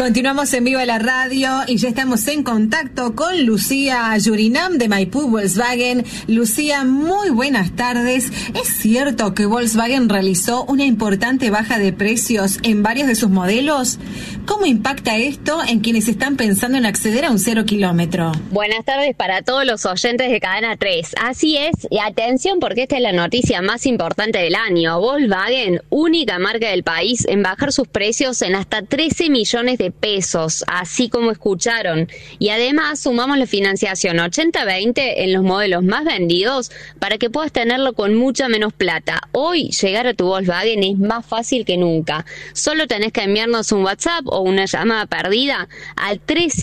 Continuamos en Viva la Radio y ya estamos en contacto con Lucía Yurinam de Maipú Volkswagen. Lucía, muy buenas tardes. ¿Es cierto que Volkswagen realizó una importante baja de precios en varios de sus modelos? ¿Cómo impacta esto en quienes están pensando en acceder a un 0 kilómetro? Buenas tardes para todos los oyentes de Cadena 3. Así es, y atención porque esta es la noticia más importante del año. Volkswagen, única marca del país en bajar sus precios en hasta 13 millones de pesos, así como escucharon. Y además sumamos la financiación 80-20 en los modelos más vendidos para que puedas tenerlo con mucha menos plata. Hoy llegar a tu Volkswagen es más fácil que nunca. Solo tenés que enviarnos un WhatsApp o una llamada perdida al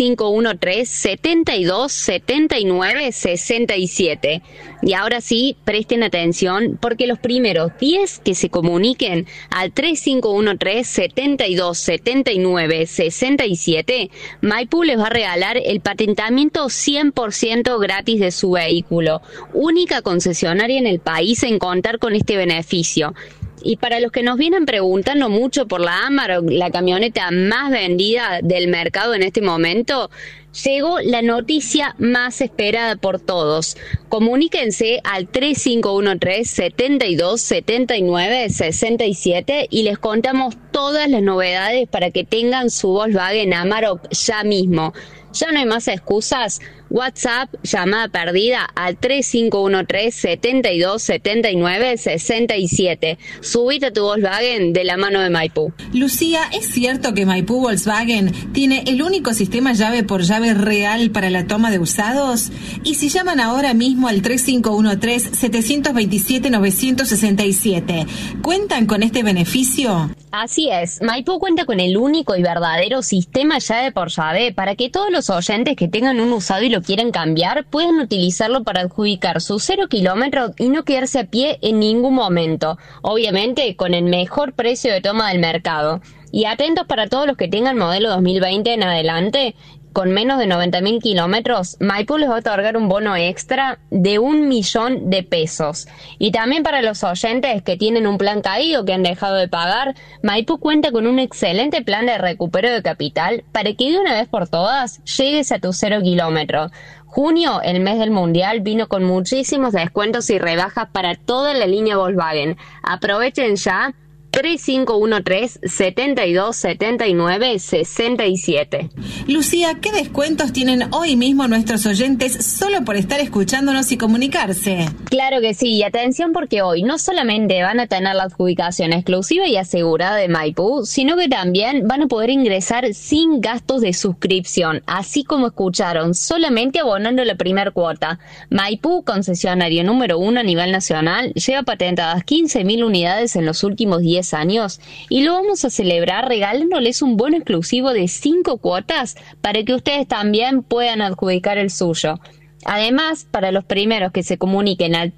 3513-7279-67. Y ahora sí, presten atención porque los primeros 10 que se comuniquen al 3513-7279-67, Maipú les va a regalar el patentamiento 100% gratis de su vehículo. Única concesionaria en el país en contar con este beneficio. Y para los que nos vienen preguntando mucho por la Amarok, la camioneta más vendida del mercado en este momento, llegó la noticia más esperada por todos. Comuníquense al 3513-7279-67 y les contamos todas las novedades para que tengan su Volkswagen Amarok ya mismo. Ya no hay más excusas. WhatsApp, llamada perdida al 3513-7279-67. Subite a tu Volkswagen de la mano de Maipú. Lucía, ¿es cierto que Maipú Volkswagen tiene el único sistema llave por llave real para la toma de usados? Y si llaman ahora mismo al 3513-727-967, ¿cuentan con este beneficio? Así es, Maipú cuenta con el único y verdadero sistema llave por llave para que todos los oyentes que tengan un usado y lo quieran cambiar puedan utilizarlo para adjudicar su 0 kilómetros y no quedarse a pie en ningún momento, obviamente con el mejor precio de toma del mercado. Y atentos para todos los que tengan modelo 2020 en adelante, con menos de 90.000 kilómetros, Maipú les va a otorgar un bono extra de 1.000.000 de pesos. Y también para los oyentes que tienen un plan caído, que han dejado de pagar, Maipú cuenta con un excelente plan de recupero de capital para que de una vez por todas llegues a tu 0 kilómetros. Junio, el mes del Mundial, vino con muchísimos descuentos y rebajas para toda la línea Volkswagen. Aprovechen ya. 3513-7279-67. Lucía, ¿qué descuentos tienen hoy mismo nuestros oyentes solo por estar escuchándonos y comunicarse? Claro que sí, y atención porque hoy no solamente van a tener la adjudicación exclusiva y asegurada de Maipú, sino que también van a poder ingresar sin gastos de suscripción, así como escucharon, solamente abonando la primera cuota. Maipú, concesionario número 1 a nivel nacional, lleva patentadas 15.000 unidades en los últimos 10 años y lo vamos a celebrar regalándoles un bono exclusivo de 5 cuotas para que ustedes también puedan adjudicar el suyo. Además, para los primeros que se comuniquen al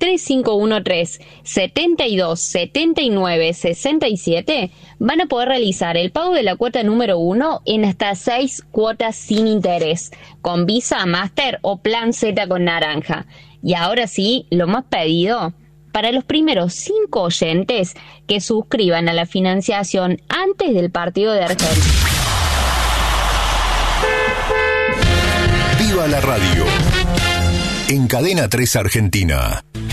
3513-7279-67, van a poder realizar el pago de la cuota número 1 en hasta 6 cuotas sin interés, con Visa, Master o Plan Z con naranja. Y ahora sí, lo más pedido, para los primeros 5 oyentes que suscriban a la financiación antes del partido de Argentina. ¡Viva la radio! En Cadena 3 Argentina.